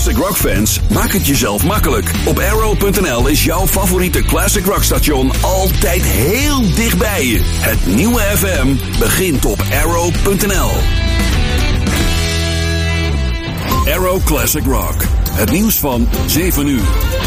classic rock fans, maak het jezelf makkelijk. Op Arrow.nl is jouw favoriete classic rock station altijd heel dichtbij je. Het nieuwe FM begint op Arrow.nl. Arrow Classic Rock. Het nieuws van 7 uur.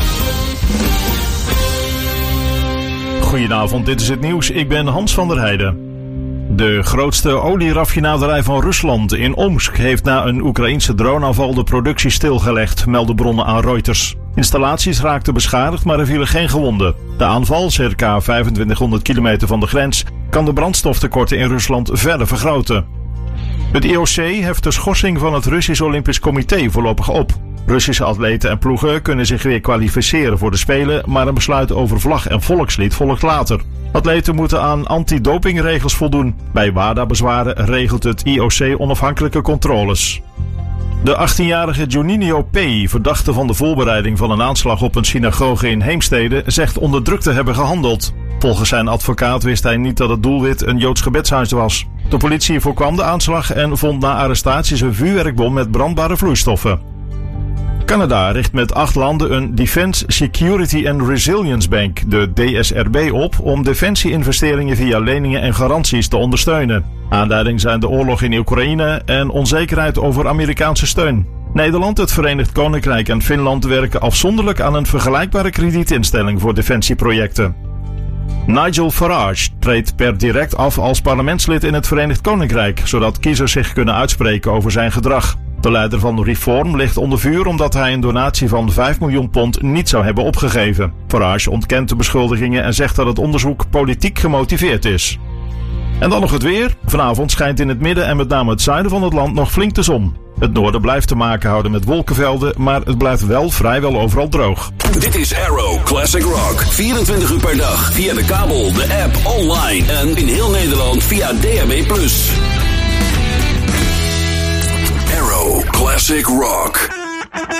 Goedenavond, dit is het nieuws. Ik ben Hans van der Heijden. De grootste olieraffinaderij van Rusland in Omsk heeft na een Oekraïense droneaanval de productie stilgelegd, melden bronnen aan Reuters. Installaties raakten beschadigd, maar er vielen geen gewonden. De aanval, circa 2500 kilometer van de grens, kan de brandstoftekorten in Rusland verder vergroten. Het IOC heft de schorsing van het Russisch Olympisch Comité voorlopig op. Russische atleten en ploegen kunnen zich weer kwalificeren voor de Spelen, maar een besluit over vlag en volkslied volgt later. Atleten moeten aan antidopingregels voldoen. Bij WADA-bezwaren regelt het IOC onafhankelijke controles. De 18-jarige Juninho P., verdachte van de voorbereiding van een aanslag op een synagoge in Heemstede, zegt onder druk te hebben gehandeld. Volgens zijn advocaat wist hij niet dat het doelwit een Joods gebedshuis was. De politie voorkwam de aanslag en vond na arrestaties een vuurwerkbom met brandbare vloeistoffen. Canada richt met 8 landen een Defense Security and Resilience Bank, de DSRB, op om defensie-investeringen via leningen en garanties te ondersteunen. Aanleiding zijn de oorlog in Oekraïne en onzekerheid over Amerikaanse steun. Nederland, het Verenigd Koninkrijk en Finland werken afzonderlijk aan een vergelijkbare kredietinstelling voor defensieprojecten. Nigel Farage treedt per direct af als parlementslid in het Verenigd Koninkrijk, zodat kiezers zich kunnen uitspreken over zijn gedrag. De leider van Reform ligt onder vuur omdat hij een donatie van 5 miljoen pond niet zou hebben opgegeven. Farage ontkent de beschuldigingen en zegt dat het onderzoek politiek gemotiveerd is. En dan nog het weer. Vanavond schijnt in het midden en met name het zuiden van het land nog flink de zon. Het noorden blijft te maken houden met wolkenvelden, maar het blijft wel vrijwel overal droog. Dit is Arrow Classic Rock. 24 uur per dag via de kabel, de app, online en in heel Nederland via DAB+. Arrow Classic Rock.